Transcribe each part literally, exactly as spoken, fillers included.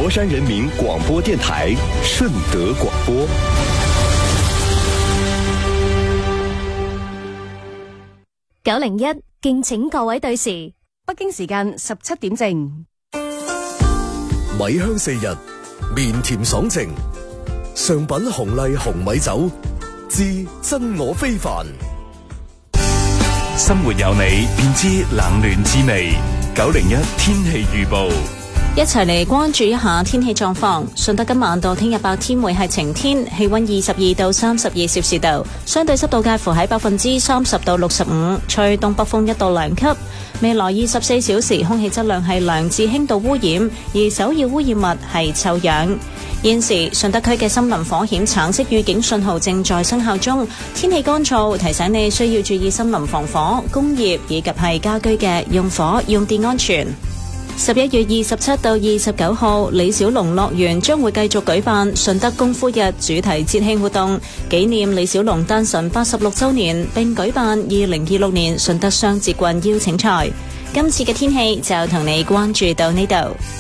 佛山人民廣播電台順德廣播。 九零一，敬請各位對時。 北京時間十七點正。 米香四日，綿甜爽淨。上品紅麗紅米酒，至真我非凡。 生活有你，便知冷暖滋味。九零一天氣預報， 一齊嚟關注一下天氣狀況。順德今晚到聽日白天會係晴天，氣溫二十二到三十二攝氏度，相對濕度介乎喺百分之三十到六十五，吹東北風一到兩級。未來二十四小時空氣質量係良至輕度污染，而首要污染物係臭氧。現時順德區嘅森林火險橙色預警信號正在生效中，天氣乾燥，提醒你需要注意森林防火、工業以及係家居嘅用火用電安全。十一月二十七到二十九號，李小龍樂園將會繼續舉辦順德功夫日主題節慶活動，紀念李小龍誕辰八十六週年，並舉辦二零二六年順德雙節棍邀請賽。今次嘅天氣就同你關注到呢度。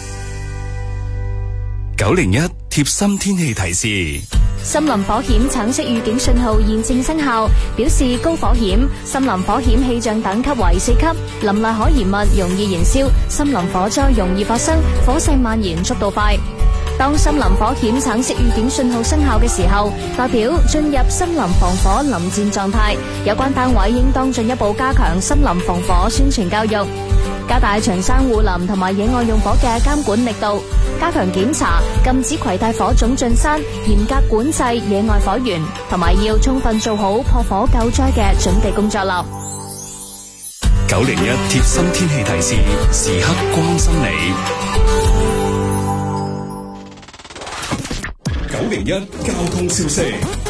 九零一貼心天氣提示： 森林火險橙色預警信號現正生效，表示高火險，森林火險氣象等級為四級，林立可燃物容易燃燒，森林火災容易發生，火勢蔓延速度快。當森林火險橙色預警信號生效嘅時候，代表進入森林防火臨戰狀態，有關單位應當進一步加強森林防火宣傳教育，加大巡山護林同埋野外用火嘅監管力度，加強檢查，禁止攜帶火種進山，嚴格管制野外火源，同埋要充分做好破火救災嘅準備工作啦。 九零一貼心天氣提示，時刻關心你。九零一交通消息。